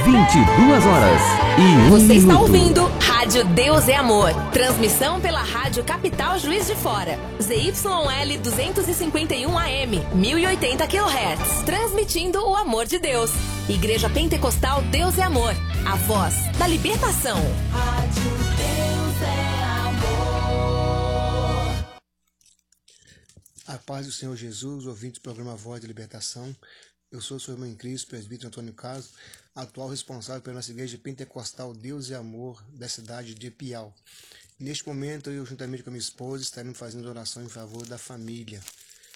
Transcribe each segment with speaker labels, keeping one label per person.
Speaker 1: 22 horas e 1
Speaker 2: Você está
Speaker 1: minuto.
Speaker 2: ouvindo Rádio Deus é Amor. Transmissão pela Rádio Capital Juiz de Fora. ZYL 251 AM, 1080 kHz. Transmitindo o amor de Deus. Igreja Pentecostal Deus é Amor. A voz da libertação. Rádio Deus é Amor.
Speaker 3: A paz do Senhor Jesus, ouvinte do programa Voz da Libertação. Eu sou o seu irmão em Cristo, presbítero Antônio Carlos, atual responsável pela nossa igreja pentecostal Deus e Amor da cidade de Piau. Neste momento, eu juntamente com a minha esposa estaremos fazendo oração em favor da família.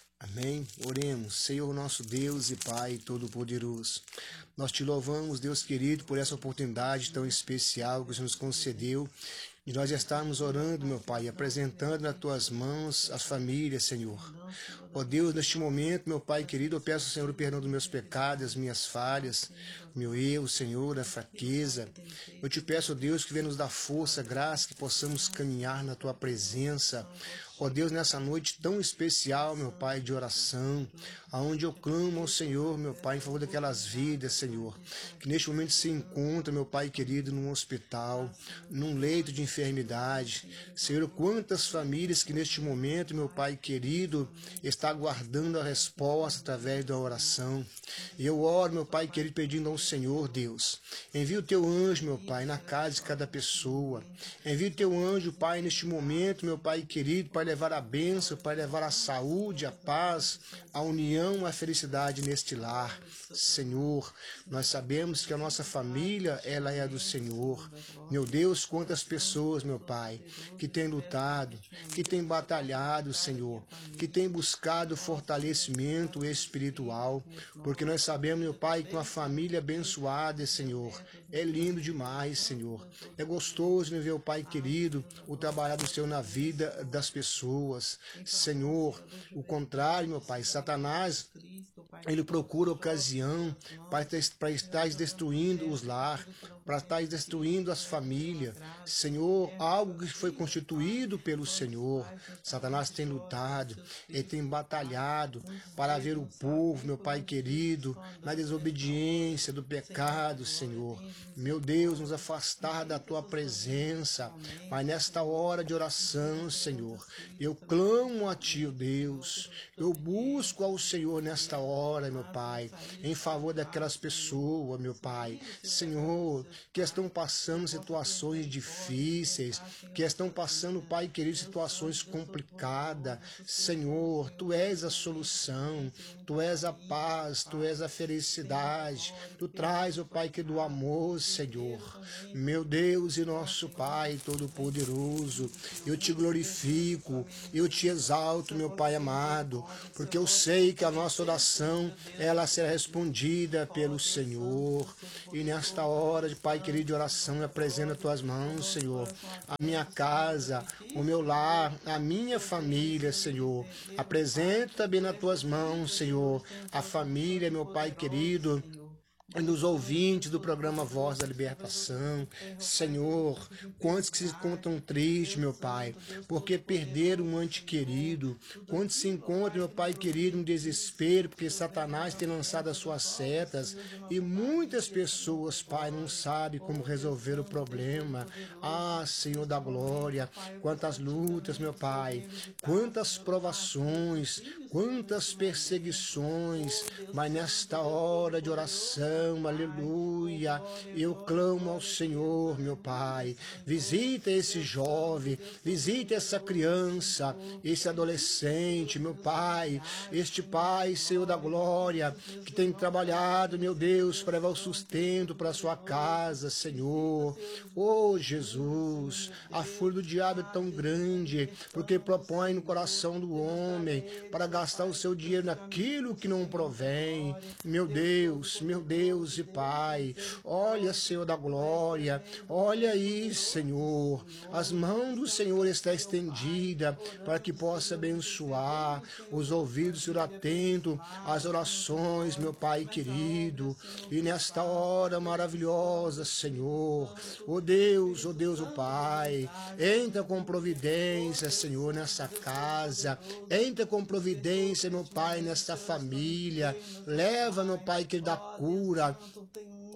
Speaker 3: Amém? Oremos. Senhor nosso Deus e Pai Todo-Poderoso, nós te louvamos, Deus querido, por essa oportunidade tão especial que o Senhor nos concedeu de nós estarmos orando, meu Pai, apresentando nas tuas mãos as famílias, Senhor. Ó Deus, neste momento, meu Pai querido, eu peço, Senhor, o perdão dos meus pecados, as minhas falhas, meu erro, Senhor, a fraqueza. Eu te peço, Deus, que venha nos dar força, graça, que possamos caminhar na tua presença. Ó Deus, nessa noite tão especial, meu Pai, de oração, aonde eu clamo ao Senhor, meu Pai, em favor daquelas vidas, Senhor, que neste momento se encontra, meu Pai querido, num hospital, num leito de enfermidade. Senhor, quantas famílias que neste momento, meu Pai querido, está aguardando a resposta através da oração. E eu oro, meu Pai querido, pedindo ao Senhor, Deus, envia o teu anjo, meu Pai, na casa de cada pessoa. Envia o teu anjo, Pai, neste momento, meu Pai querido, para levar a bênção, para levar a saúde, a paz, a união, a felicidade neste lar. Senhor, nós sabemos que a nossa família, ela é a do Senhor. Meu Deus, quantas pessoas, meu Pai, que têm lutado, que têm batalhado, Senhor, que têm buscado fortalecimento espiritual, porque nós sabemos, meu Pai, que uma família abençoada, Senhor, é lindo demais, Senhor. É gostoso ver o Pai querido, o trabalhar do Senhor na vida das pessoas. Senhor, o contrário, meu Pai, Satanás, ele procura ocasião para estar destruindo os lar, para estar destruindo as famílias. Senhor, algo que foi constituído pelo Senhor. Satanás tem lutado, ele tem batalhado para ver o povo, meu Pai querido, na desobediência do pecado, Senhor. Meu Deus, nos afastar da tua presença. Mas nesta hora de oração, Senhor, eu clamo a ti, ó Deus. Eu busco ao Senhor nesta hora, meu Pai, em favor daquelas pessoas, meu Pai, Senhor, que estão passando situações difíceis, que estão passando, Pai querido, situações complicadas. Senhor, tu és a solução, tu és a paz, tu és a felicidade, tu traz, ó Pai, que do amor, Senhor. Meu Deus e nosso Pai Todo-Poderoso, eu te glorifico, eu te exalto, meu Pai amado, porque eu sei que a nossa oração, ela será respondida pelo Senhor. E nesta hora de Pai querido de oração, eu apresento as tuas mãos, Senhor, a minha casa, o meu lar, a minha família, Senhor. Apresento também nas tuas mãos, Senhor, a família, meu Pai querido, e nos ouvintes do programa Voz da Libertação. Senhor, quantos que se encontram tristes, meu Pai, porque perderam um ente querido, quantos se encontram, meu Pai querido, em desespero, porque Satanás tem lançado as suas setas, e muitas pessoas, Pai, não sabem como resolver o problema. Ah, Senhor da glória, quantas lutas, meu Pai, quantas provações, quantas perseguições, mas nesta hora de oração, aleluia, eu clamo ao Senhor, meu Pai, visita esse jovem, visita essa criança, esse adolescente, meu Pai, este Pai, Senhor da glória, que tem trabalhado, meu Deus, para levar o sustento para a sua casa, Senhor. Oh, Jesus, a fúria do diabo é tão grande, porque propõe no coração do homem para gastar o seu dinheiro naquilo que não provém. Meu Deus e Pai, olha, Senhor da glória, olha aí, Senhor, as mãos do Senhor estão estendidas para que possa abençoar, os ouvidos, Senhor, atento às orações, meu Pai querido, e nesta hora maravilhosa, Senhor, oh Deus, oh Pai, entra com providência, Senhor, nessa casa, entra com providência, meu Pai, nesta família, leva, meu Pai, que dá cura,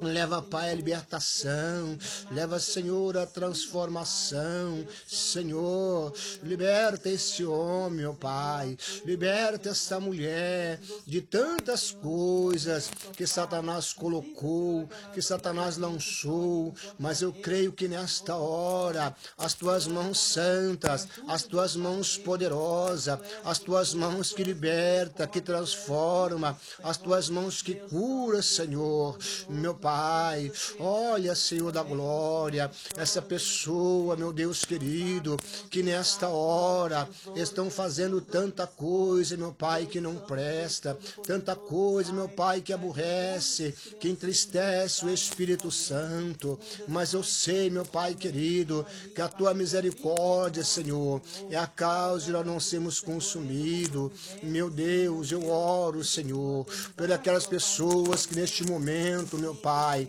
Speaker 3: Leva, Pai, a libertação. Leva, Senhor, a transformação. Senhor, liberta esse homem, ó Pai. Liberta essa mulher de tantas coisas que Satanás colocou, que Satanás lançou. Mas eu creio que nesta hora, as tuas mãos santas, as tuas mãos poderosas, as tuas mãos que liberta, que transforma, as tuas mãos que cura, Senhor, meu Pai, olha, Senhor da glória, essa pessoa, meu Deus querido, que nesta hora estão fazendo tanta coisa, meu Pai, que não presta, tanta coisa, meu Pai, que aborrece, que entristece o Espírito Santo, mas eu sei, meu Pai querido, que a tua misericórdia, Senhor, é a causa de nós não sermos consumidos. Meu Deus, eu oro, Senhor, por aquelas pessoas que neste momento, meu Pai,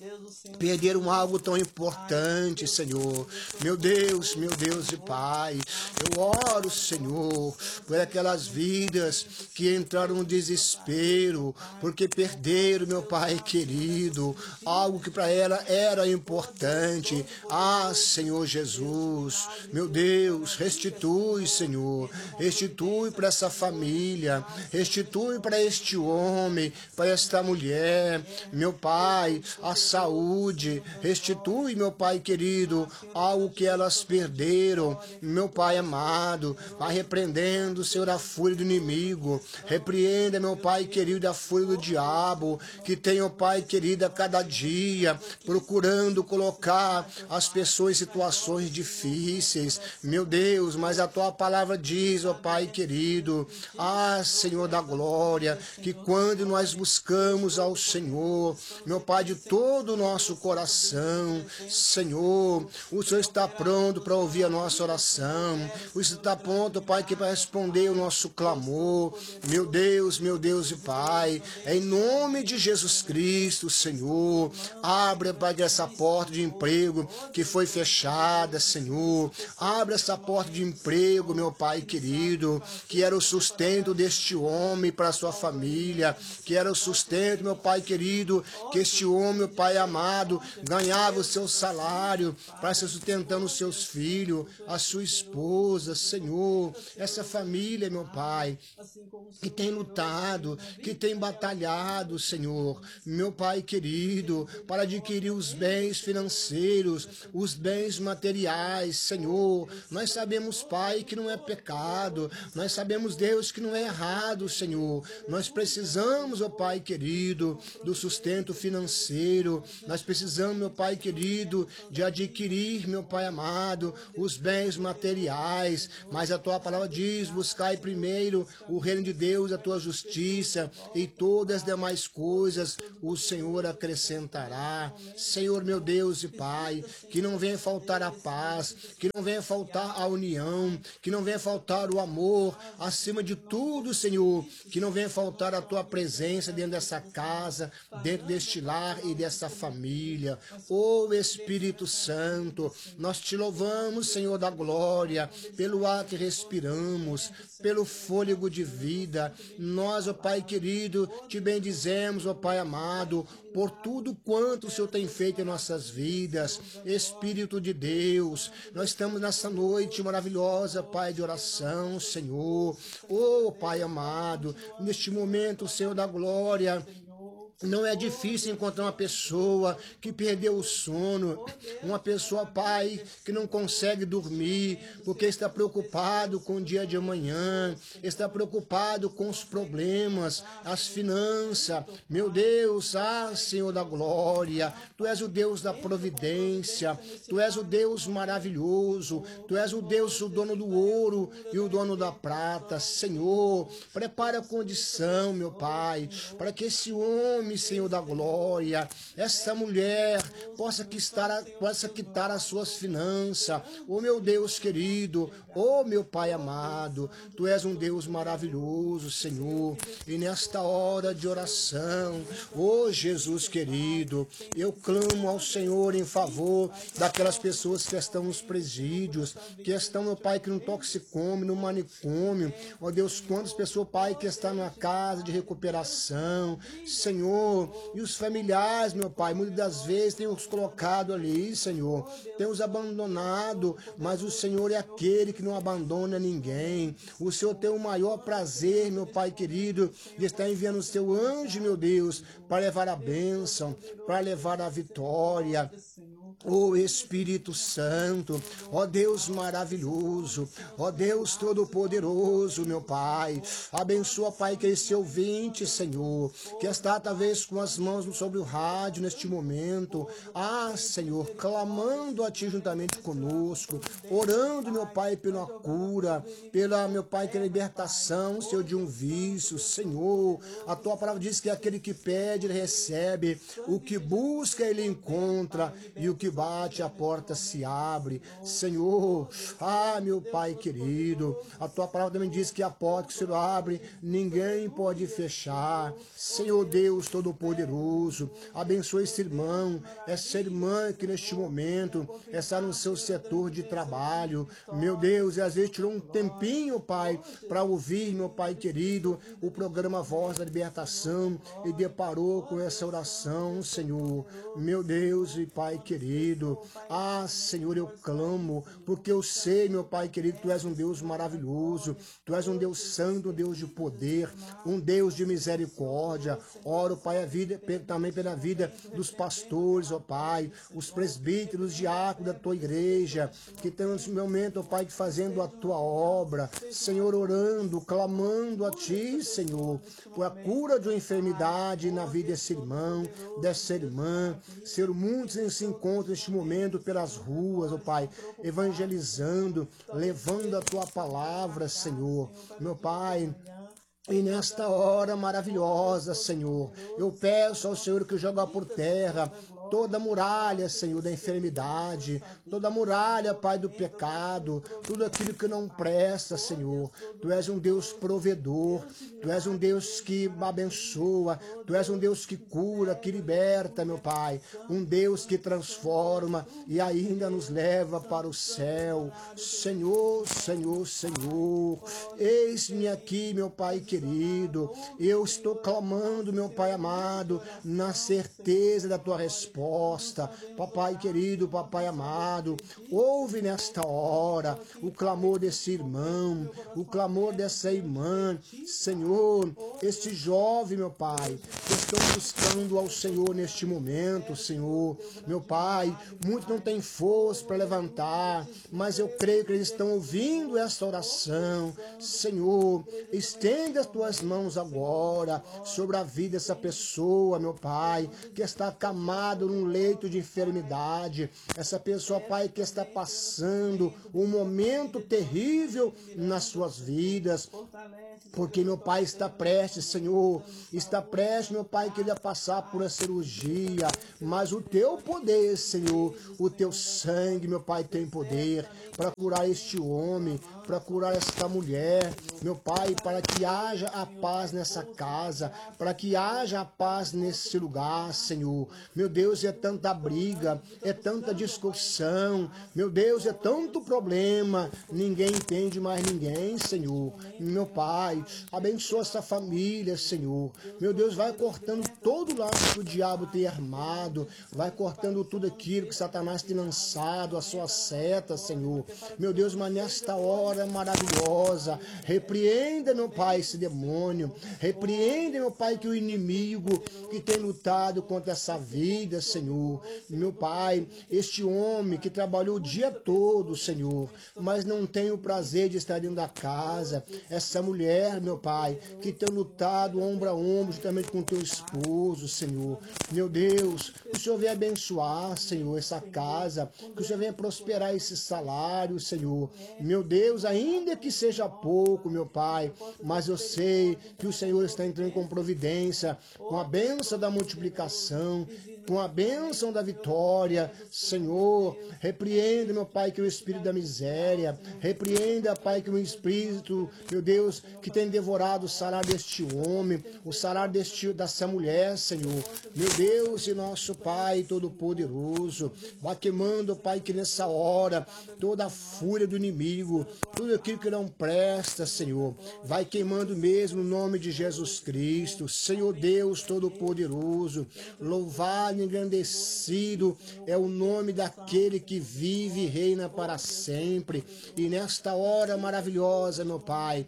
Speaker 3: perderam algo tão importante, Senhor. Meu Deus e Pai, eu oro, Senhor, por aquelas vidas que entraram no desespero, porque perderam, meu Pai querido, algo que para ela era importante. Ah, Senhor Jesus, meu Deus, restitui, Senhor, restitui para essa família, restitui para este homem, para esta mulher, meu Pai, a saúde, restitui, meu Pai querido, algo que elas perderam, meu Pai amado, vai repreendendo, Senhor, a fúria do inimigo, repreenda, meu Pai querido, a fúria do diabo, que tem, ó Pai querido, a cada dia, procurando colocar as pessoas em situações difíceis, meu Deus, mas a tua palavra diz, ó Pai querido, ah, Senhor da glória, que quando nós buscamos ao Senhor, meu Pai, de todo o nosso coração, Senhor, o Senhor está pronto para ouvir a nossa oração, o Senhor está pronto, Pai, que para responder o nosso clamor, meu Deus e Pai, em nome de Jesus Cristo, Senhor, abre, Pai, essa porta de emprego que foi fechada, Senhor, abre essa porta de emprego, meu Pai querido, que era o sustento deste homem para a sua família, que era o sustento, meu Pai querido, que este homem, meu Pai amado, ganhava o seu salário para se sustentando os seus filhos, a sua esposa, Senhor, essa família, meu Pai, que tem lutado, que tem batalhado, Senhor, meu Pai querido, para adquirir os bens financeiros, os bens materiais, Senhor. Nós sabemos, Pai, que não é pecado, nós sabemos, Deus, que não é errado, Senhor. Nós precisamos, ó Pai querido, do sustento financeiro, nós precisamos, meu Pai querido, de adquirir, meu Pai amado, os bens materiais, mas a tua palavra diz, buscai primeiro o reino de Deus, a tua justiça, e todas as demais coisas o Senhor acrescentará. Senhor, meu Deus e Pai, que não venha faltar a paz, que não venha faltar a união, que não venha faltar o amor, acima de tudo, Senhor, que não venha faltar a tua presença dentro dessa casa, dentro deste lar e dessa família. Ô Espírito Santo, nós te louvamos, Senhor da glória, pelo ar que respiramos, pelo fôlego de vida. Nós, ó Pai querido, te bendizemos, ó Pai amado, por tudo quanto o Senhor tem feito em nossas vidas. Espírito de Deus, nós estamos nessa noite maravilhosa, Pai, de oração, Senhor. Ô Pai amado, neste momento, Senhor da glória, não é difícil encontrar uma pessoa que perdeu o sono, uma pessoa, Pai, que não consegue dormir, porque está preocupado com o dia de amanhã, está preocupado com os problemas, as finanças. Meu Deus, ah, Senhor da glória, Tu és o Deus da providência, Tu és o Deus maravilhoso, Tu és o Deus, o dono do ouro e o dono da prata. Senhor, prepara a condição, meu Pai, para que esse homem, Senhor da glória, essa mulher possa quitar as suas finanças. Oh meu Deus querido, oh meu Pai amado, Tu és um Deus maravilhoso, Senhor, e nesta hora de oração, oh Jesus querido, eu clamo ao Senhor em favor daquelas pessoas que estão nos presídios, que estão, meu Pai, que no toxicômio, no manicômio, ó Deus, quantas pessoas, Pai, que estão numa casa de recuperação, Senhor, Senhor, e os familiares, meu Pai, muitas das vezes tem os colocado ali, Senhor, tem os abandonado, mas o Senhor é aquele que não abandona ninguém. O Senhor tem o maior prazer, meu Pai querido, de estar enviando o seu anjo, meu Deus, para levar a bênção, para levar a vitória. Ó Espírito Santo, ó Deus maravilhoso, ó Deus todo-poderoso, meu Pai, abençoa, Pai, que esse ouvinte, Senhor, que está talvez com as mãos sobre o rádio neste momento, Senhor, clamando a Ti juntamente conosco, orando, meu Pai, pela cura, pela, meu Pai, que libertação, Senhor, de um vício, Senhor, a Tua palavra diz que aquele que pede, ele recebe, o que busca, ele encontra, e o que bate, a porta se abre, Senhor. Meu Pai querido, a Tua palavra também diz que a porta que o Senhor abre, ninguém pode fechar. Senhor Deus Todo-Poderoso, abençoe esse irmão, essa irmã que neste momento está no seu setor de trabalho, meu Deus, e às vezes tirou um tempinho, Pai, para ouvir, meu Pai querido, o programa Voz da Libertação e deparou com essa oração, Senhor, meu Deus e Pai querido. Senhor, eu clamo, porque eu sei, meu Pai querido, Tu és um Deus maravilhoso, Tu és um Deus santo, um Deus de poder, um Deus de misericórdia. Oro, Pai, também pela vida dos pastores, ó Pai, os presbíteros, os diáconos da Tua igreja, que estão nesse momento, ó Pai, fazendo a Tua obra, Senhor, orando, clamando a Ti, Senhor, por a cura de uma enfermidade na vida desse irmão, dessa irmã. Senhor, muitos se encontram neste momento pelas ruas, ó Pai, evangelizando, levando a Tua palavra, Senhor. Meu Pai, e nesta hora maravilhosa, Senhor, eu peço ao Senhor que joga por terra toda a muralha, Senhor, da enfermidade, toda a muralha, Pai, do pecado, tudo aquilo que não presta, Senhor. Tu és um Deus provedor, Tu és um Deus que abençoa, Tu és um Deus que cura, que liberta, meu Pai, um Deus que transforma e ainda nos leva para o céu. Senhor, Senhor, Senhor, eis-me aqui, meu Pai querido, eu estou clamando, meu Pai amado, na certeza da Tua resposta. Papai querido, Papai amado, ouve nesta hora o clamor desse irmão, o clamor dessa irmã, Senhor, este jovem, meu Pai, que estão buscando ao Senhor neste momento, Senhor, meu Pai, muitos não têm força para levantar, mas eu creio que eles estão ouvindo esta oração, Senhor, estende as Tuas mãos agora sobre a vida dessa pessoa, meu Pai, que está acamado num leito de enfermidade, essa pessoa, Pai, que está passando um momento terrível nas suas vidas, porque, meu Pai, está prestes, Senhor, está prestes, meu Pai, que ele ia passar por uma cirurgia, mas o Teu poder, Senhor, o Teu sangue, meu Pai, tem poder para curar este homem, para curar esta mulher, meu Pai, para que haja a paz nessa casa, para que haja a paz nesse lugar, Senhor. Meu Deus, é tanta briga, é tanta discussão, meu Deus, é tanto problema, ninguém entende mais ninguém, Senhor. Meu Pai, abençoa essa família, Senhor. Meu Deus, vai cortando todo o laço que o diabo tem armado, vai cortando tudo aquilo que Satanás tem lançado, a sua seta, Senhor. Meu Deus, mas nesta hora maravilhosa, repreenda, meu Pai, esse demônio, repreenda, meu Pai, que o inimigo que tem lutado contra essa vida, Senhor, meu Pai, este homem que trabalhou o dia todo, Senhor, mas não tem o prazer de estar dentro da casa, essa mulher, meu Pai, que tem lutado ombro a ombro juntamente com teu esposo, Senhor, meu Deus, que o Senhor venha abençoar, Senhor, essa casa, que o Senhor venha prosperar esse salário, Senhor, meu Deus, ainda que seja pouco, meu Pai, mas eu sei que o Senhor está entrando com providência, com a bênção da multiplicação, com a bênção da vitória. Senhor, repreenda, meu Pai, que o espírito da miséria, repreenda, Pai, que o espírito, meu Deus, que tem devorado o salário deste homem, o salário dessa mulher, Senhor. Meu Deus e nosso Pai Todo-Poderoso, vai queimando, Pai, que nessa hora, toda a fúria do inimigo, tudo aquilo que não presta, Senhor, vai queimando mesmo no nome de Jesus Cristo. Senhor Deus Todo-Poderoso, louvado e engrandecido é o nome daquele que vive e reina para sempre. E nesta hora maravilhosa, meu Pai,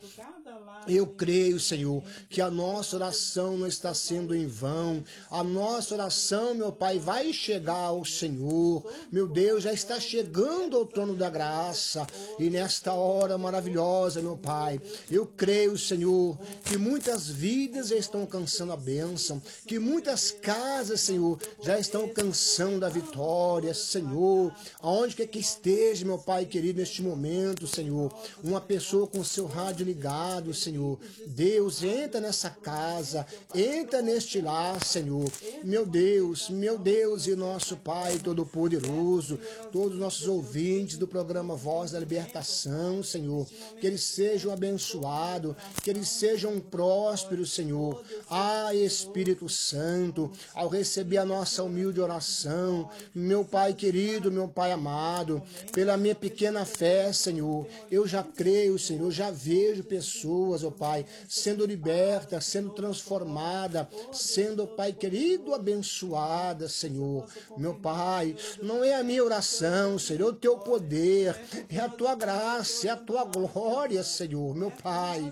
Speaker 3: eu creio, Senhor, que a nossa oração não está sendo em vão. A nossa oração, meu Pai, vai chegar ao Senhor. Meu Deus, já está chegando ao trono da graça. E nesta hora maravilhosa, meu Pai, eu creio, Senhor, que muitas vidas já estão alcançando a bênção, que muitas casas, Senhor, já estão alcançando a vitória, Senhor. Aonde quer que esteja, meu Pai querido, neste momento, Senhor, uma pessoa com seu rádio ligado, Senhor, Deus, entra nessa casa, entra neste lar, Senhor. Meu Deus e nosso Pai Todo-Poderoso, todos os nossos ouvintes do programa Voz da Libertação, Senhor, que eles sejam abençoados, que eles sejam prósperos, Senhor. Ah, Espírito Santo, ao receber a nossa humilde oração, meu Pai querido, meu Pai amado, pela minha pequena fé, Senhor, eu já creio, Senhor, já vejo pessoas, ó Pai, sendo liberta, sendo transformada, sendo, Pai querido, abençoada, Senhor. Meu Pai, não é a minha oração, Senhor, é o teu poder, é a tua graça, é a tua glória, Senhor, meu Pai.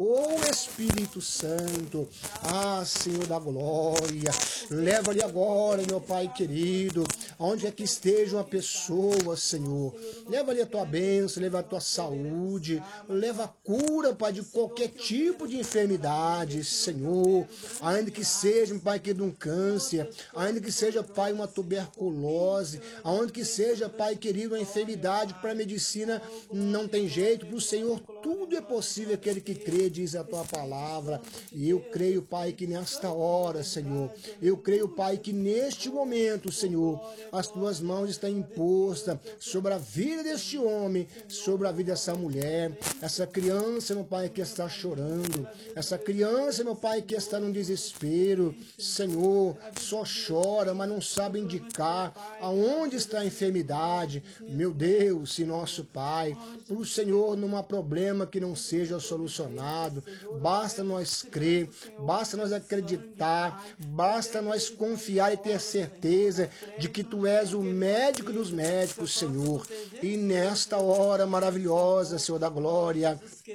Speaker 3: Ô Espírito Santo, ah, Senhor da glória, leva-lhe agora, meu Pai querido, aonde é que esteja uma pessoa, Senhor, leva-lhe a tua bênção, leva a tua saúde, leva a cura, Pai, de qualquer tipo de enfermidade, Senhor, ainda que seja, Pai querido, um câncer, ainda que seja, Pai, uma tuberculose, aonde que seja, Pai querido, uma enfermidade que para a medicina não tem jeito, para o Senhor tudo é possível, aquele que crê, diz a tua palavra. E eu creio, Pai, que nesta hora, Senhor, eu creio, Pai, que neste momento, Senhor, as tuas mãos estão impostas sobre a vida deste homem, sobre a vida dessa mulher, essa criança, meu Pai, que está chorando, essa criança, meu Pai, que está num desespero, Senhor, só chora, mas não sabe indicar aonde está a enfermidade. Meu Deus e nosso Pai, para o Senhor não há problema que não seja solucionado, basta nós crer, basta nós acreditar, basta nós confiar e ter certeza de que Tu és o médico dos médicos, Senhor. E nesta hora maravilhosa, Senhor da glória,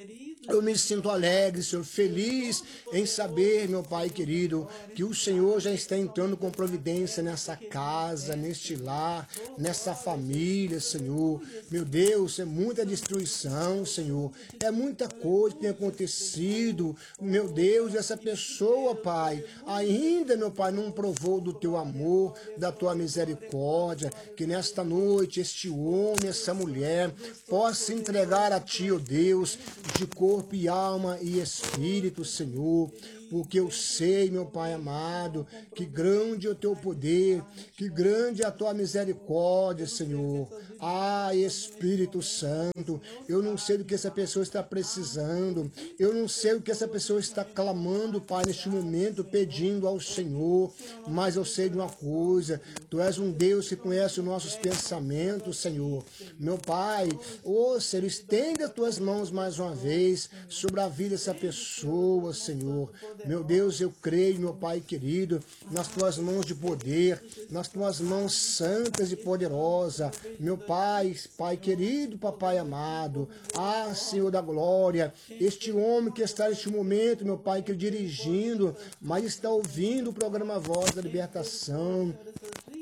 Speaker 3: eu me sinto alegre, Senhor, feliz em saber, meu Pai querido, que o Senhor já está entrando com providência nessa casa, neste lar, nessa família, Senhor. Meu Deus, é muita destruição, Senhor. É muita coisa que tem acontecido. Meu Deus, essa pessoa, Pai, ainda, meu Pai, não provou do Teu amor, da Tua misericórdia. Que nesta noite, este homem, essa mulher, possa entregar a Ti, ó Deus, de corpo e alma e espírito, Senhor, porque eu sei, meu Pai amado, que grande é o Teu poder, que grande é a Tua misericórdia, Senhor. Ah, Espírito Santo, eu não sei do que essa pessoa está precisando, eu não sei o que essa pessoa está clamando, Pai, neste momento, pedindo ao Senhor, mas eu sei de uma coisa, Tu és um Deus que conhece os nossos pensamentos, Senhor. Meu Pai, ô Senhor, estende as Tuas mãos mais uma vez sobre a vida dessa pessoa, Senhor. Meu Deus, eu creio, meu Pai querido, nas Tuas mãos de poder, nas Tuas mãos santas e poderosas. Meu Pai, Pai querido, Papai amado, ah, Senhor da glória, este homem que está neste momento, meu Pai, que dirigindo, mas está ouvindo o programa Voz da Libertação.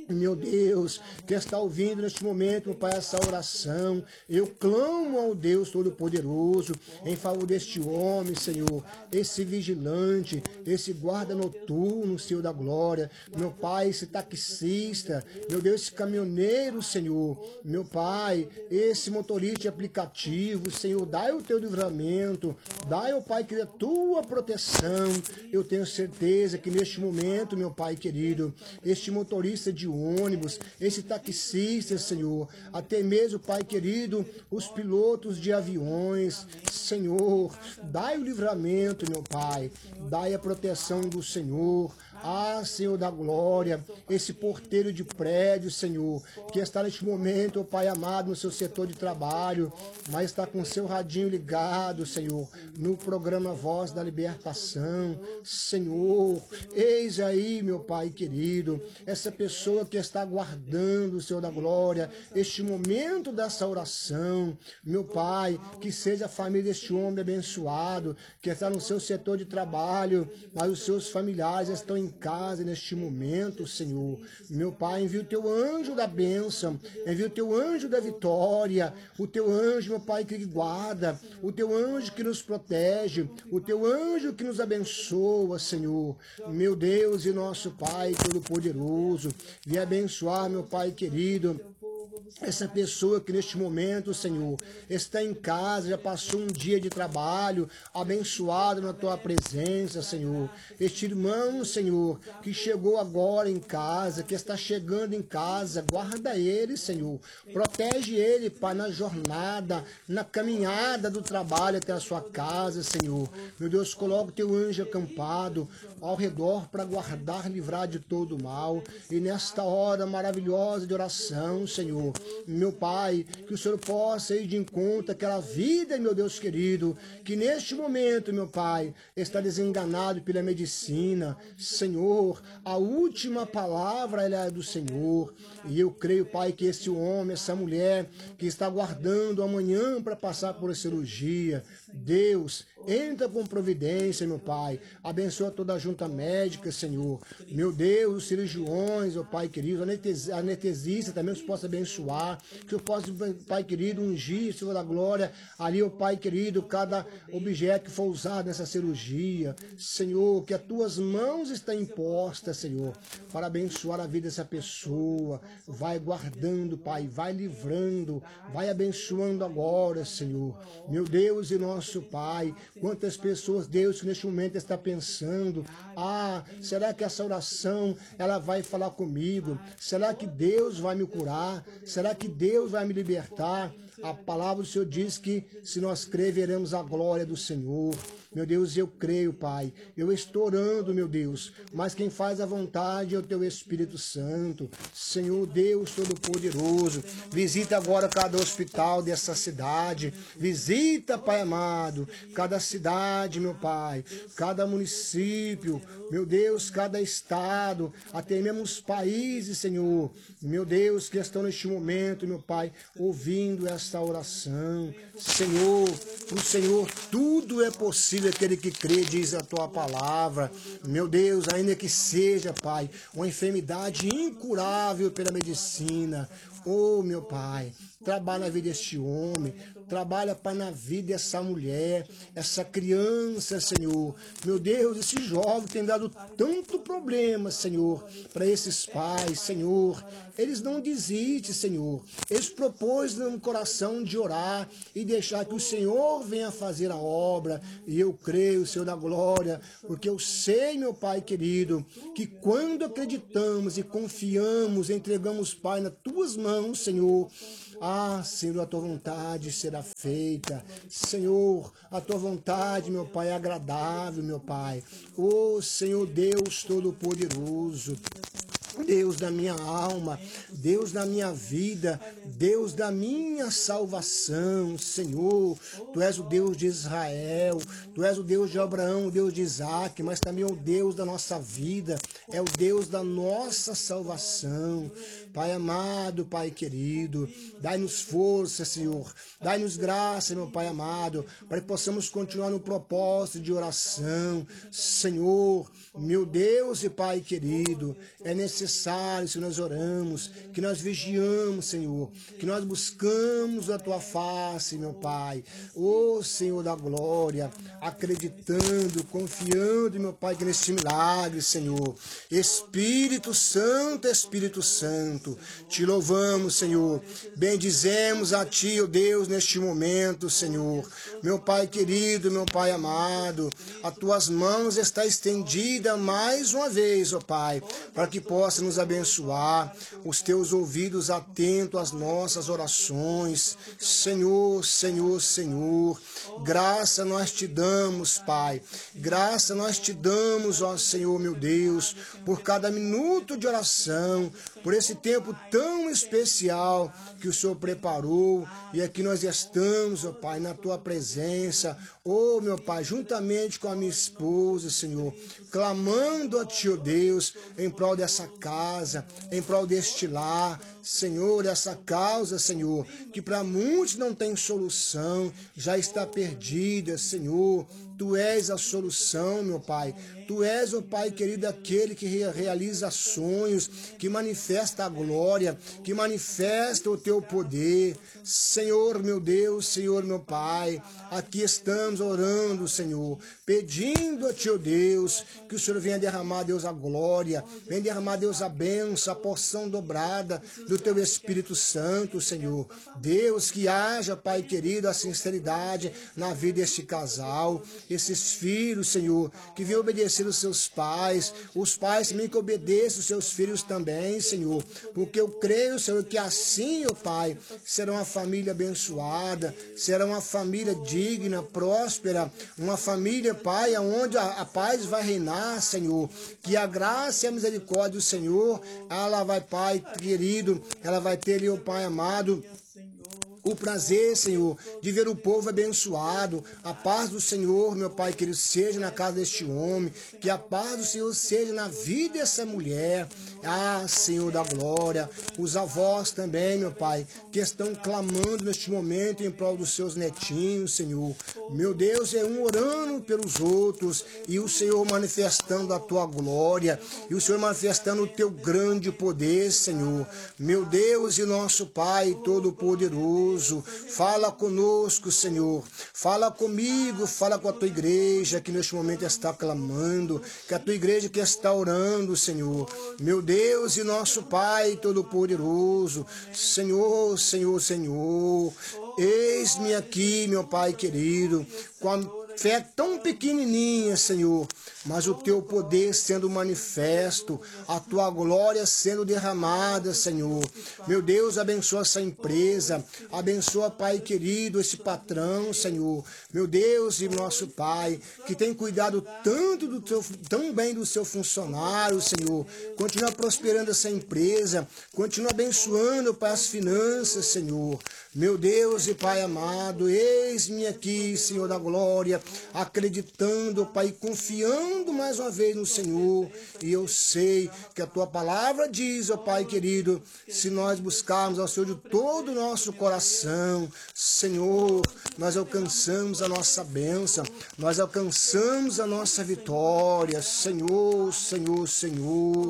Speaker 3: Meu Deus, que está ouvindo neste momento, meu Pai, essa oração, eu clamo ao Deus Todo-Poderoso em favor deste homem, Senhor, esse vigilante, esse guarda noturno, Senhor da glória, meu Pai, esse taxista, meu Deus, esse caminhoneiro, Senhor, meu Pai, esse motorista de aplicativo, Senhor, dai o teu livramento, dai, ó Pai, que a tua proteção, eu tenho certeza que neste momento, meu Pai querido, este motorista de ônibus, esse taxista, Senhor, até mesmo, Pai querido, os pilotos de aviões, Senhor, dai o livramento, meu Pai, dai a proteção do Senhor, Senhor da glória, esse porteiro de prédio, Senhor, que está neste momento, ó Pai amado, no seu setor de trabalho, mas está com seu radinho ligado, Senhor, no programa Voz da Libertação, Senhor, eis aí, meu Pai querido, essa pessoa que está aguardando, Senhor da glória, este momento dessa oração, meu Pai, que seja a família deste homem abençoado, que está no seu setor de trabalho, mas os seus familiares estão em casa neste momento, Senhor. Meu Pai, envia o teu anjo da bênção, envia o teu anjo da vitória, o teu anjo, meu Pai, que guarda, o teu anjo que nos protege, o teu anjo que nos abençoa, Senhor. Meu Deus e nosso Pai Todo-Poderoso, venha abençoar, meu Pai querido, essa pessoa que neste momento, Senhor, está em casa, já passou um dia de trabalho, abençoado na tua presença, Senhor. Este irmão, Senhor, que chegou agora em casa, que está chegando em casa, guarda ele, Senhor. Protege ele, Pai, na jornada, na caminhada do trabalho até a sua casa, Senhor. Meu Deus, coloca o teu anjo acampado ao redor para guardar, livrar de todo o mal. E nesta hora maravilhosa de oração, Senhor, meu Pai, que o Senhor possa ir de encontro àquela vida, meu Deus querido, que neste momento, meu Pai, está desenganado pela medicina. Senhor, a última palavra ela é do Senhor. E eu creio, Pai, que esse homem, essa mulher que está aguardando amanhã para passar por a cirurgia, Deus, entra com providência, meu Pai. Abençoa toda a junta médica, Senhor. Meu Deus, os cirurgiões, ó Pai querido, a anestesista também os possa abençoar. Que eu possa, Pai querido, ungir, Senhor da glória, ali, ó Pai querido, cada objeto que for usado nessa cirurgia. Senhor, que as tuas mãos estão impostas, Senhor, para abençoar a vida dessa pessoa. Vai guardando, Pai, vai livrando, vai abençoando agora, Senhor. Meu Deus e nosso Pai, quantas pessoas, Deus, que neste momento está pensando, será que essa oração, ela vai falar comigo? Será que Deus vai me curar? Será que Deus vai me libertar? A palavra do Senhor diz que se nós crer, veremos a glória do Senhor. Meu Deus, eu creio, Pai. Eu estou orando, meu Deus, mas quem faz a vontade é o Teu Espírito Santo. Senhor Deus Todo-Poderoso, visita agora cada hospital dessa cidade. Visita, Pai amado, cada cidade, meu Pai, cada município, meu Deus, cada estado, até mesmo os países, Senhor. Meu Deus, que estão neste momento, meu Pai, ouvindo esta oração. Senhor, o Senhor, tudo é possível aquele que crê, diz a tua palavra. Meu Deus, ainda que seja, Pai, uma enfermidade incurável pela medicina, meu Pai, trabalha na vida deste homem, trabalha, Pai, na vida dessa mulher, essa criança, Senhor. Meu Deus, esse jovem tem dado tanto problema, Senhor, para esses pais, Senhor. Eles não desistem, Senhor. Eles propôs no coração de orar e deixar que o Senhor venha fazer a obra. E eu creio, Senhor da glória, porque eu sei, meu Pai querido, que quando acreditamos e confiamos, entregamos, Pai, nas tuas mãos, Senhor, Senhor, a tua vontade será feita. Senhor, a tua vontade, meu Pai, é agradável, meu Pai. Senhor Deus Todo-Poderoso, Deus da minha alma, Deus da minha vida, Deus da minha salvação, Senhor, Tu és o Deus de Israel, Tu és o Deus de Abraão, o Deus de Isaac, mas também é o Deus da nossa vida, é o Deus da nossa salvação. Pai amado, Pai querido, dai-nos força, Senhor, dai-nos graça, meu Pai amado, para que possamos continuar no propósito de oração. Senhor, meu Deus e Pai querido, é necessário necessário, Senhor, nós oramos, que nós vigiamos, Senhor, que nós buscamos a Tua face, meu Pai. Ô Senhor da glória, acreditando, confiando, meu Pai, que neste milagre, Senhor. Espírito Santo, te louvamos, Senhor. Bendizemos a Ti, ó Deus, neste momento, Senhor. Meu Pai querido, meu Pai amado, as Tuas mãos está estendida mais uma vez, ó Pai, para que possa nos abençoar, os Teus ouvidos atentos às nossas orações. Senhor, Senhor, Senhor, graça nós te damos, Pai, graça nós te damos, ó Senhor, meu Deus, por cada minuto de oração, por esse tempo tão especial que o Senhor preparou, e aqui nós estamos, ó Pai, na Tua presença, ó meu Pai, juntamente com a minha esposa, Senhor, clamando a Ti, ó Deus, em prol dessa casa, em prol deste lar, Senhor, essa causa, Senhor, que para muitos não tem solução, já está perdida, Senhor. Tu és a solução, meu Pai. Tu és, ó Pai querido, aquele que realiza sonhos, que manifesta a glória, que manifesta o Teu poder. Senhor, meu Deus, Senhor, meu Pai, aqui estamos orando, Senhor, pedindo a Ti, ó Deus, que o Senhor venha derramar, Deus, a glória, venha derramar, Deus, a bênção, a porção dobrada do Teu Espírito Santo, Senhor. Deus, que haja, Pai querido, a sinceridade na vida deste casal, esses filhos, Senhor, que venham obedecer os seus pais, os pais também que obedeçam os seus filhos também, Senhor, porque eu creio, Senhor, que assim, ó Pai, será uma família abençoada, será uma família digna, próspera, uma família, Pai, onde a paz vai reinar, Senhor, que a graça e a misericórdia do Senhor, ela vai, Pai querido, ela vai ter, ó Pai amado, o prazer, Senhor, de ver o povo abençoado. A paz do Senhor, meu Pai querido, seja na casa deste homem, que a paz do Senhor seja na vida dessa mulher. Ah, Senhor da glória, os avós também, meu Pai, que estão clamando neste momento em prol dos seus netinhos, Senhor. Meu Deus, é um orando pelos outros, e o Senhor manifestando a Tua glória, e o Senhor manifestando o Teu grande poder, Senhor. Meu Deus e nosso Pai Todo-Poderoso, fala conosco, Senhor, fala comigo, fala com a Tua igreja que neste momento está clamando, que a Tua igreja que está orando, Senhor, meu Deus e nosso Pai Todo-Poderoso, Senhor, Senhor, Senhor, eis-me aqui, meu Pai querido, com a fé tão pequenininha, Senhor, mas o Teu poder sendo manifesto, a Tua glória sendo derramada, Senhor. Meu Deus, abençoa essa empresa, abençoa, Pai querido, esse patrão, Senhor. Meu Deus e nosso Pai, que tem cuidado tanto tão bem do seu funcionário, Senhor. Continua prosperando essa empresa, continua abençoando, Pai, as finanças, Senhor. Meu Deus e Pai amado, eis-me aqui, Senhor da glória, acreditando, Pai, confiando mais uma vez no Senhor, e eu sei que a Tua palavra diz, ó Pai querido, se nós buscarmos ao Senhor de todo o nosso coração, Senhor, nós alcançamos a nossa bênção, nós alcançamos a nossa vitória, Senhor, Senhor, Senhor.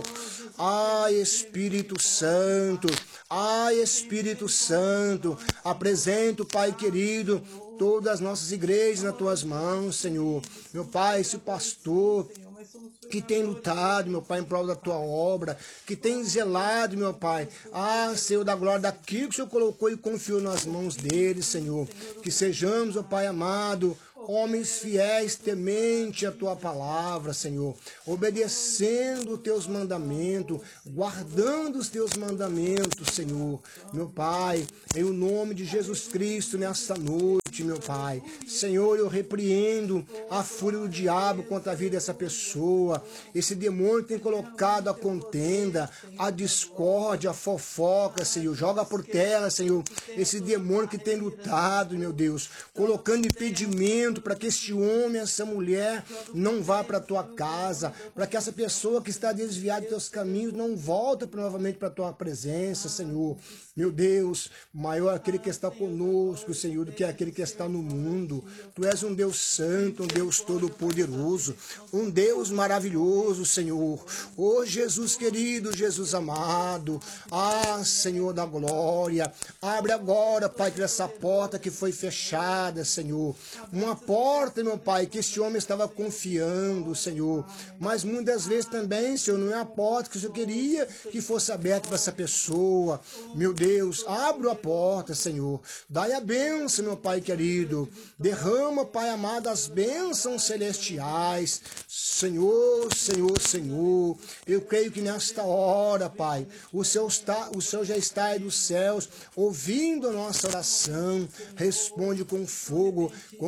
Speaker 3: Ai, Espírito Santo, ai, Espírito Santo, apresento, Pai querido, todas as nossas igrejas nas Tuas mãos, Senhor. Meu Pai, esse pastor que tem lutado, meu Pai, em prol da Tua obra, que tem zelado, meu Pai, Senhor da glória, daquilo que o Senhor colocou e confiou nas mãos dele, Senhor. Que sejamos, ó Pai amado, homens fiéis, temente a Tua palavra, Senhor, obedecendo os Teus mandamentos, guardando os Teus mandamentos, Senhor. Meu Pai, em o nome de Jesus Cristo, nessa noite, meu Pai, Senhor, eu repreendo a fúria do diabo contra a vida dessa pessoa, esse demônio tem colocado a contenda, a discórdia, a fofoca, Senhor, joga por terra, Senhor, esse demônio que tem lutado, meu Deus, colocando impedimento para que este homem, essa mulher não vá para a Tua casa, para que essa pessoa que está desviada dos Teus caminhos não volte novamente para a Tua presença, Senhor. Meu Deus, maior aquele que está conosco, Senhor, do que aquele que está no mundo. Tu és um Deus santo, um Deus todo-poderoso, um Deus maravilhoso, Senhor. Oh, Jesus querido, Jesus amado, Senhor da glória, abre agora, Pai, que essa porta que foi fechada, Senhor, uma porta, meu Pai, que esse homem estava confiando, Senhor, mas muitas vezes também, Senhor, não é a porta que o Senhor queria que fosse aberta para essa pessoa. Meu Deus, abre a porta, Senhor, dai a bênção, meu Pai querido, derrama, Pai amado, as bênçãos celestiais, Senhor, Senhor, Senhor, eu creio que nesta hora, Pai, o Senhor já está aí dos céus, ouvindo a nossa oração, responde com fogo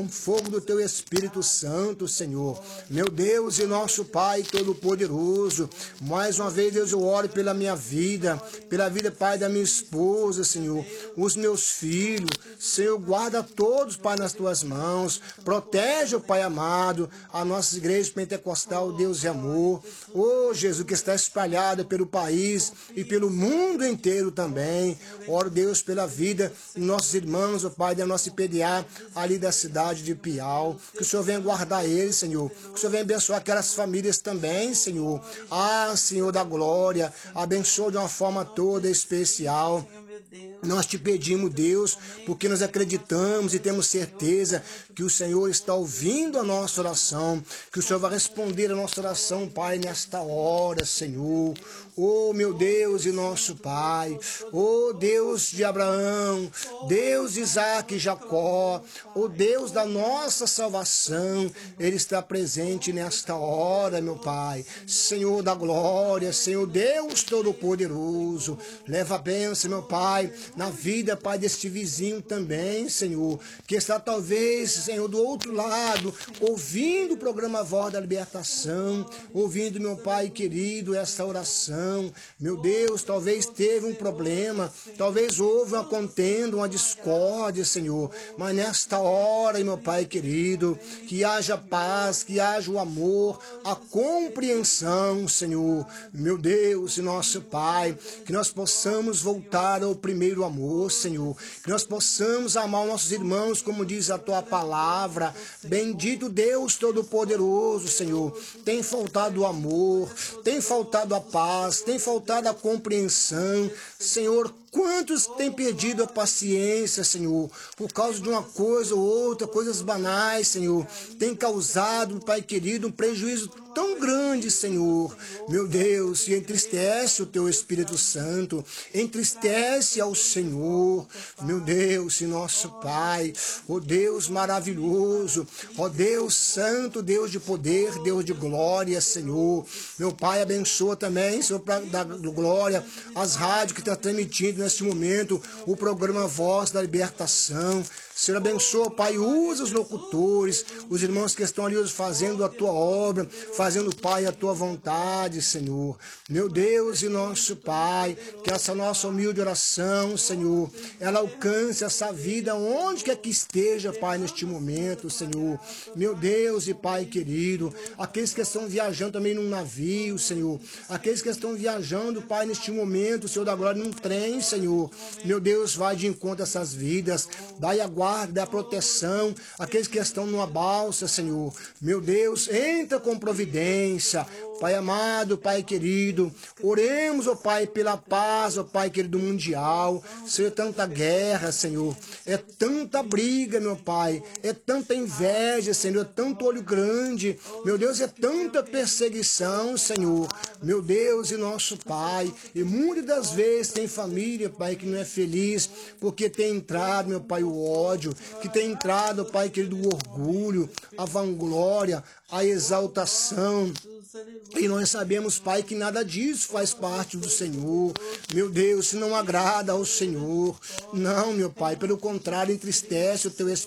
Speaker 3: do Teu Espírito Santo, Senhor, meu Deus e nosso Pai Todo-Poderoso. Mais uma vez, Deus, eu oro pela minha vida, pela vida, Pai, da minha esposa, Senhor, os meus filhos, Senhor, guarda todos, Pai, nas Tuas mãos, protege, Pai amado, a nossa igreja pentecostal, Deus e amor, oh Jesus, que está espalhada pelo país e pelo mundo inteiro também. Oro, Deus, pela vida dos nossos irmãos, oh Pai, da nossa IPDA, ali da cidade de Piau, que o Senhor venha guardar eles, Senhor, que o Senhor venha abençoar aquelas famílias também, Senhor, Senhor da glória, abençoa de uma forma toda especial. Nós te pedimos, Deus, porque nós acreditamos e temos certeza que o Senhor está ouvindo a nossa oração, que o Senhor vai responder a nossa oração, Pai, nesta hora, Senhor. Oh, meu Deus e nosso Pai, oh Deus de Abraão, Deus de Isaac e Jacó, oh Deus da nossa salvação, Ele está presente nesta hora, meu Pai. Senhor da glória, Senhor Deus Todo-Poderoso, leva a bênção, meu Pai, na vida, Pai, deste vizinho também, Senhor, que está talvez, Senhor, do outro lado, ouvindo o programa Voz da Libertação, ouvindo, meu Pai querido, esta oração. Meu Deus, talvez teve um problema, talvez houve uma contenda, uma discórdia, Senhor, mas nesta hora, meu Pai querido, que haja paz, que haja o amor, a compreensão, Senhor, meu Deus e nosso Pai, que nós possamos voltar ao primeiro amor, Senhor, que nós possamos amar os nossos irmãos, como diz a Tua palavra. Bendito Deus Todo-Poderoso, Senhor, tem faltado o amor, tem faltado a paz, tem faltado a compreensão, Senhor. Quantos têm perdido a paciência, Senhor, por causa de uma coisa ou outra, coisas banais, Senhor, tem causado, Pai querido, um prejuízo tão grande, Senhor, meu Deus, e entristece o Teu Espírito Santo, entristece ao Senhor, meu Deus e nosso Pai, ó Deus maravilhoso, ó Deus santo, Deus de poder, Deus de glória, Senhor, meu Pai, abençoa também, Senhor, para dar glória às rádios que estão transmitindo neste momento o programa Voz da Libertação. Senhor, abençoa, Pai, usa os locutores, os irmãos que estão ali fazendo a Tua obra, fazendo, Pai, a Tua vontade, Senhor. Meu Deus e nosso Pai, que essa nossa humilde oração, Senhor, ela alcance essa vida onde quer que esteja, Pai, neste momento, Senhor. Meu Deus e Pai querido, aqueles que estão viajando também num navio, Senhor, aqueles que estão viajando, Pai, neste momento, Senhor da glória, num trem, Senhor. Meu Deus, vai de encontro a essas vidas, dai a guarda, dá proteção, aqueles que estão numa balsa, Senhor. Meu Deus, entra com providência, Pai amado, Pai querido, oremos, ó Pai, pela paz, ó Pai querido, mundial. Senhor, é tanta guerra, Senhor, é tanta briga, meu Pai, é tanta inveja, Senhor, é tanto olho grande, meu Deus, é tanta perseguição, Senhor, meu Deus e nosso Pai, e muitas das vezes tem família, Pai, que não é feliz, porque tem entrado, meu Pai, o ódio, que tem entrado, Pai querido, o orgulho, a vanglória, a exaltação. E nós sabemos, Pai, que nada disso faz parte do Senhor. Meu Deus, se não agrada ao Senhor. Não, meu Pai, pelo contrário, entristece o Teu Espírito Santo.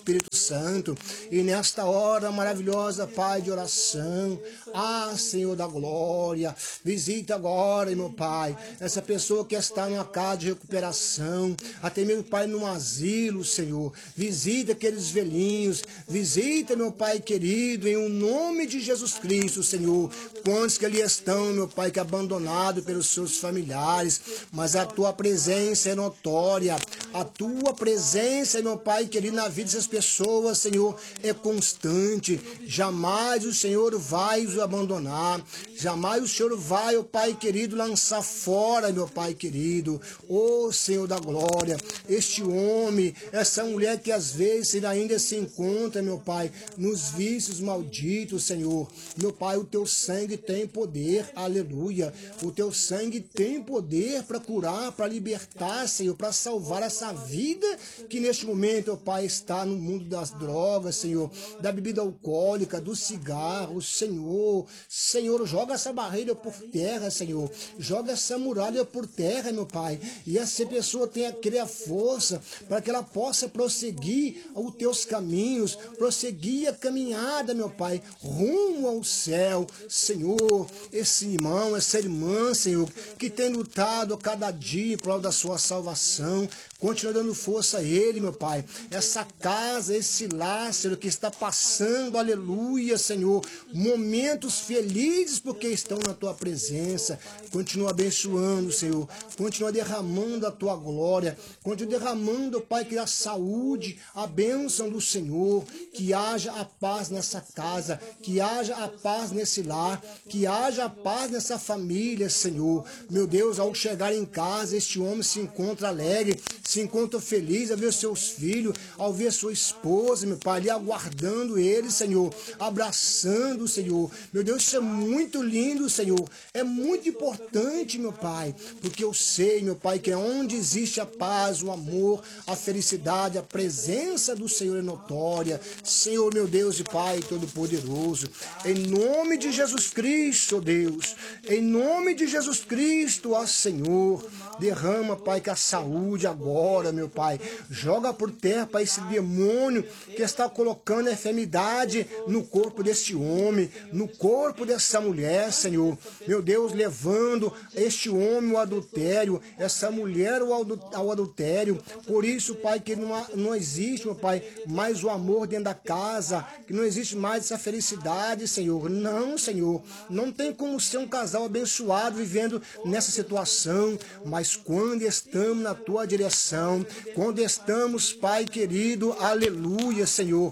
Speaker 3: Santo. E nesta hora maravilhosa, Pai, de oração, Senhor da glória, visita agora, meu Pai, essa pessoa que está numa casa de recuperação, até mesmo, Pai, num asilo, Senhor. Visita aqueles velhinhos, visita, meu Pai querido, em o nome de Jesus Cristo, Senhor. Quantos que ali estão, meu Pai, que abandonado pelos seus familiares, mas a tua presença é notória, a tua presença, meu Pai querido, na vida dessas pessoas, Senhor, é constante. Jamais o Senhor vai os abandonar, jamais o Senhor vai, ó Pai querido, lançar fora, meu Pai querido, ó Senhor da glória, este homem, essa mulher que às vezes ainda se encontra, meu Pai, nos vícios malditos, Senhor. Meu Pai, o teu sangue tem poder, aleluia, o teu sangue tem poder para curar, para libertar, Senhor, para salvar essa vida que neste momento, ó Pai, está no mundo das drogas, Senhor, da bebida alcoólica, do cigarro, Senhor. Senhor, joga essa barreira por terra, Senhor, joga essa muralha por terra, meu Pai, e essa pessoa tenha a força para que ela possa prosseguir os teus caminhos, prosseguir a caminhada, meu Pai, rumo ao céu, Senhor. Esse irmão, essa irmã, Senhor, que tem lutado a cada dia em prol da sua salvação, continua dando força a ele, meu Pai. Essa casa, esse lar, Senhor, que está passando, aleluia, Senhor, momentos felizes porque estão na tua presença. Continua abençoando, Senhor. Continua derramando a tua glória. Continua derramando, Pai, que a saúde, a bênção do Senhor. Que haja a paz nessa casa. Que haja a paz nesse lar. Que haja a paz nessa família, Senhor. Meu Deus, ao chegar em casa, este homem se encontra alegre, se encontra feliz ao ver seus filhos, ao ver sua esposa, meu Pai, ali aguardando ele, Senhor, abraçando, Senhor. Meu Deus, isso é muito lindo, Senhor. É muito importante, meu Pai, porque eu sei, meu Pai, que onde existe a paz, o amor, a felicidade, a presença do Senhor é notória. Senhor, meu Deus e Pai Todo-Poderoso, em nome de Jesus Cristo, Deus, em nome de Jesus Cristo, ó Senhor, derrama, Pai, que a saúde agora, meu Pai, joga por terra, Pai, esse demônio que está colocando a enfermidade no corpo desse homem, no corpo dessa mulher, Senhor. Meu Deus, levando este homem ao adultério, essa mulher ao adultério. Por isso, Pai, que não existe, meu Pai, mais o amor dentro da casa, que não existe mais essa felicidade, Senhor. Não, Senhor, não tem como ser um casal abençoado vivendo nessa situação, mas quando estamos na tua direção, quando estamos, Pai querido, aleluia, Senhor.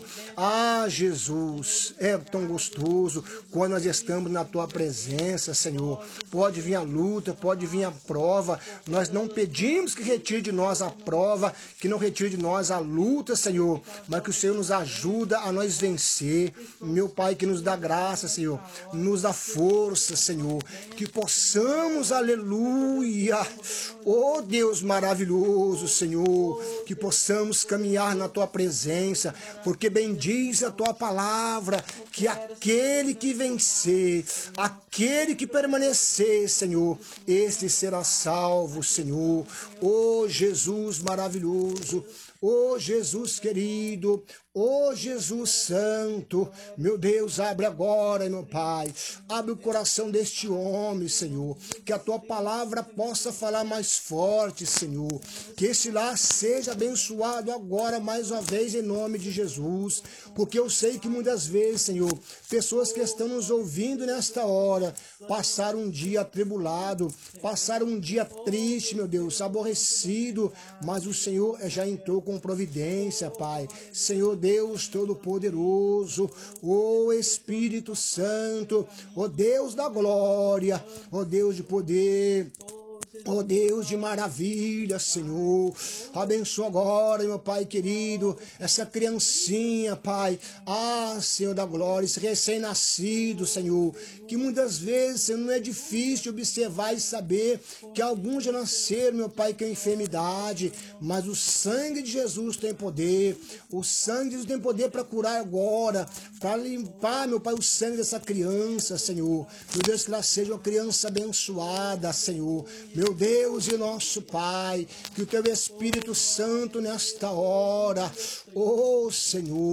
Speaker 3: Jesus, é tão gostoso quando nós estamos na tua presença, Senhor. Pode vir a luta, pode vir a prova. Nós não pedimos que retire de nós a prova, que não retire de nós a luta, Senhor, mas que o Senhor nos ajuda a nós vencer. Meu Pai, que nos dá graça, Senhor, nos dá força, Senhor, que possamos, aleluia, oh Deus maravilhoso, Senhor, que possamos caminhar na tua presença, porque bem diz a tua palavra, que aquele que vencer, aquele que permanecer, Senhor, esse será salvo, Senhor. Oh Jesus maravilhoso, oh Jesus querido, oh Jesus santo, meu Deus, abre agora, meu Pai, abre o coração deste homem, Senhor, que a tua palavra possa falar mais forte, Senhor, que esse lar seja abençoado agora mais uma vez em nome de Jesus, porque eu sei que muitas vezes, Senhor, pessoas que estão nos ouvindo nesta hora, passaram um dia atribulado, passaram um dia triste, meu Deus, aborrecido, mas o Senhor já entrou com providência, Pai. Senhor Deus Todo-Poderoso, ó Espírito Santo, ó Deus da glória, ó Deus de poder, ó Deus de maravilha, Senhor, abençoa agora, meu Pai querido, essa criancinha, Pai, Senhor da glória, esse recém-nascido, Senhor, que muitas vezes, Senhor, não é difícil observar e saber que alguns já nasceram, meu Pai, com enfermidade, mas o sangue de Jesus tem poder, o sangue de Jesus tem poder para curar agora, para limpar, meu Pai, o sangue dessa criança, Senhor, meu Deus, que ela seja uma criança abençoada, Senhor, meu Deus e nosso Pai, que o teu Espírito Santo nesta hora, oh Senhor,